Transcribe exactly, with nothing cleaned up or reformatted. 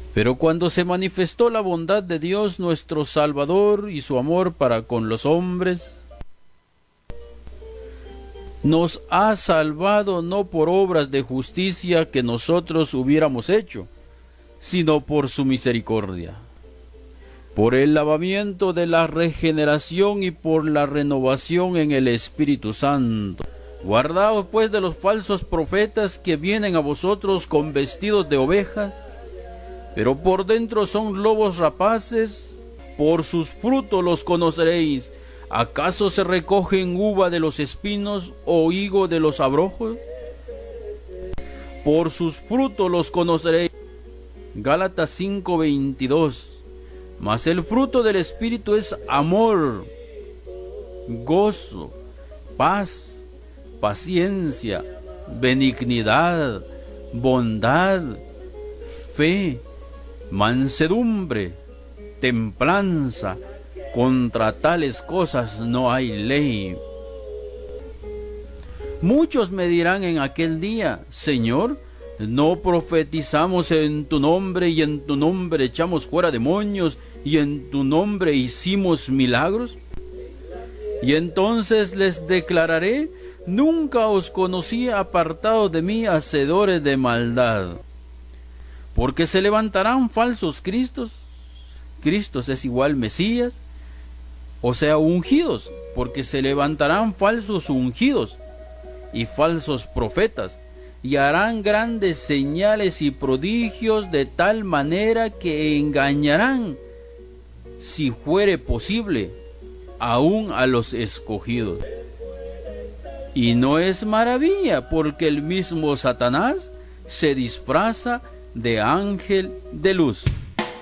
Pero cuando se manifestó la bondad de Dios nuestro Salvador y su amor para con los hombres, nos ha salvado no por obras de justicia que nosotros hubiéramos hecho, sino por su misericordia, por el lavamiento de la regeneración y por la renovación en el Espíritu Santo. Guardaos pues de los falsos profetas que vienen a vosotros con vestidos de ovejas, pero por dentro son lobos rapaces. Por sus frutos los conoceréis. ¿Acaso se recogen uva de los espinos o higo de los abrojos? Por sus frutos los conoceréis. Gálatas cinco veintidós. Mas el fruto del Espíritu es amor, gozo, paz, paciencia, benignidad, bondad, fe, mansedumbre, templanza. Contra tales cosas no hay ley. Muchos me dirán en aquel día: Señor, ¿no profetizamos en tu nombre y en tu nombre echamos fuera demonios y en tu nombre hicimos milagros? Y entonces les declararé: nunca os conocí, apartados de mí, hacedores de maldad. Porque se levantarán falsos cristos. Cristos es igual Mesías, o sea, ungidos, porque se levantarán falsos ungidos y falsos profetas, y harán grandes señales y prodigios, de tal manera que engañarán, si fuere posible, aún a los escogidos. Y no es maravilla, porque el mismo Satanás se disfraza de ángel de luz.